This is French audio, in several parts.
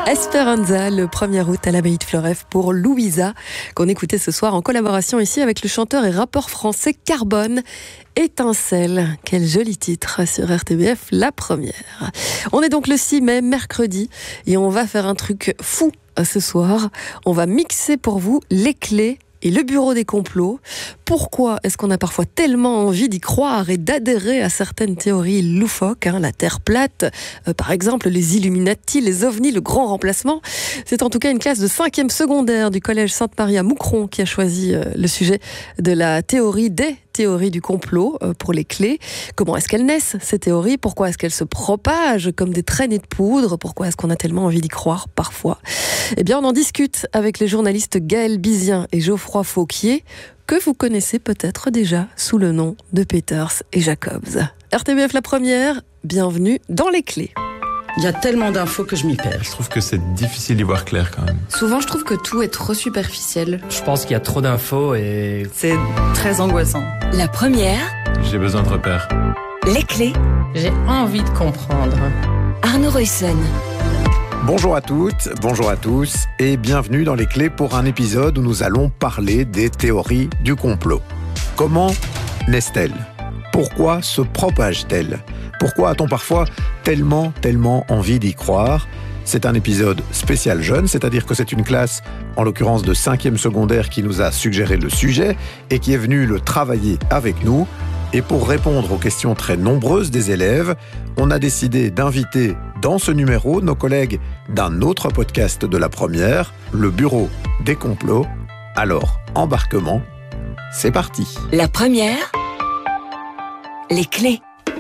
Esperanza, le 1er août à l'abbaye de Fleurèves pour Louisa, qu'on écoutait ce soir en collaboration ici avec le chanteur et rappeur français Carbone. Étincelle, quel joli titre sur RTBF, la première. On est donc le 6 mai, mercredi, et on va faire un truc fou ce soir. On va mixer pour vous les clés et le bureau des complots. Pourquoi est-ce qu'on a parfois tellement envie d'y croire et d'adhérer à certaines théories loufoques, la Terre plate, par exemple les Illuminati, les ovnis, le grand remplacement. C'est en tout cas une classe de 5e secondaire du collège Sainte-Marie à Moucron qui a choisi le sujet de la théorie des théories du complot pour les clés. Comment est-ce qu'elles naissent, ces théories? Pourquoi est-ce qu'elles se propagent comme des traînées de poudre? Pourquoi est-ce qu'on a tellement envie d'y croire parfois? Eh bien, on en discute avec les journalistes Gaël Bizien et Geoffroy Fauquier, que vous connaissez peut-être déjà sous le nom de Peters et Jacobs. RTBF la première, bienvenue dans les clés. Il y a tellement d'infos que je m'y perds. Je trouve que c'est difficile d'y voir clair quand même. Souvent, je trouve que tout est trop superficiel. Je pense qu'il y a trop d'infos et c'est très angoissant. La première. J'ai besoin de repères. Les clés. J'ai envie de comprendre. Arnaud Roysson. Bonjour à toutes, bonjour à tous et bienvenue dans les clés pour un épisode où nous allons parler des théories du complot. Comment naissent-elles? Pourquoi se propagent-elles? Pourquoi a-t-on parfois tellement envie d'y croire? C'est un épisode spécial jeune, c'est-à-dire que c'est une classe, en l'occurrence de 5e secondaire, qui nous a suggéré le sujet et qui est venue le travailler avec nous. Et pour répondre aux questions très nombreuses des élèves, on a décidé d'inviter dans ce numéro nos collègues d'un autre podcast de la première, le Bureau des complots. Alors, embarquement, c'est parti. La première, les clés.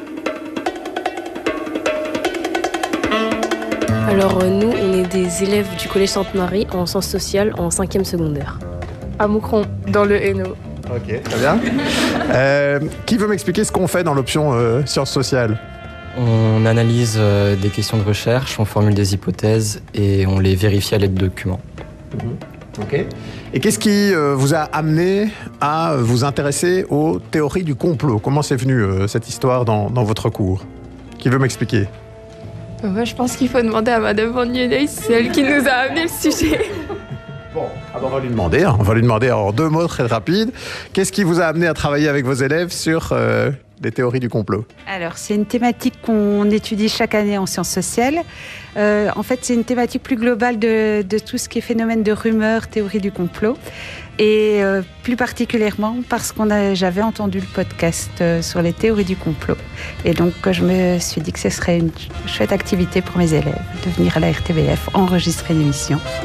Alors nous, on est des élèves du collège Sainte-Marie en sciences sociales en 5e secondaire. À Moucron, dans le Hainaut. Ok, très bien. Qui veut m'expliquer ce qu'on fait dans l'option sciences sociales? on analyse des questions de recherche, on formule des hypothèses et on les vérifie à l'aide de documents. Ok. Et qu'est-ce qui vous a amené à vous intéresser aux théories du complot? Comment c'est venu cette histoire dans votre cours? Qui veut m'expliquer? Moi, je pense qu'il faut demander à Madame Van Nieuwdijk, c'est elle qui nous a amené le sujet. Bon, on va lui demander. On va lui demander en 2 mots très rapides. Qu'est-ce qui vous a amené à travailler avec vos élèves sur les théories du complot? Alors, c'est une thématique qu'on étudie chaque année en sciences sociales. En fait, c'est une thématique plus globale de tout ce qui est phénomène de rumeurs, théorie du complot. Et plus particulièrement parce j'avais entendu le podcast sur les théories du complot. Et donc, je me suis dit que ce serait une chouette activité pour mes élèves de venir à la RTBF enregistrer l'émission.